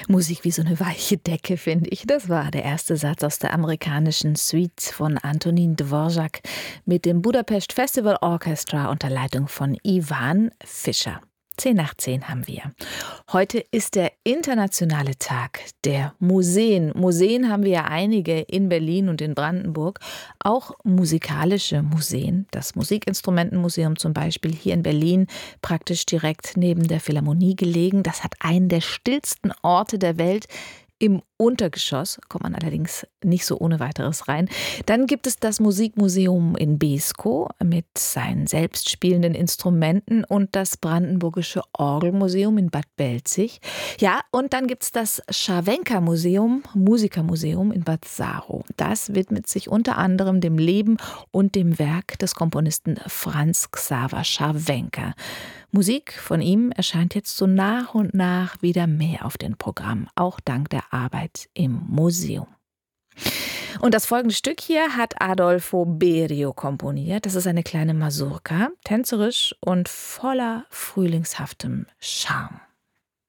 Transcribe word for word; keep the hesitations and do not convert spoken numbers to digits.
Musik wie so eine weiche Decke, finde ich. Das war der erste Satz aus der amerikanischen Suite von Antonin Dvorak mit dem Budapest Festival Orchestra unter Leitung von Ivan Fischer. Zehn nach zehn haben wir. Heute ist der internationale Tag der Museen. Museen haben wir ja einige in Berlin und in Brandenburg. Auch musikalische Museen. Das Musikinstrumentenmuseum zum Beispiel hier in Berlin, praktisch direkt neben der Philharmonie gelegen. Das hat einen der stillsten Orte der Welt. Im Untergeschoss kommt man allerdings nicht so ohne weiteres rein. Dann gibt es das Musikmuseum in Beeskow mit seinen selbst spielenden Instrumenten und das Brandenburgische Orgelmuseum in Bad Belzig. Ja, und dann gibt es das Scharwenka-Museum, Musikermuseum in Bad Saro. Das widmet sich unter anderem dem Leben und dem Werk des Komponisten Franz Xaver Scharwenka. Musik von ihm erscheint jetzt so nach und nach wieder mehr auf dem Programm, auch dank der Arbeit im Museum. Und das folgende Stück hier hat Adolfo Berio komponiert. Das ist eine kleine Mazurka, tänzerisch und voller frühlingshaftem Charme.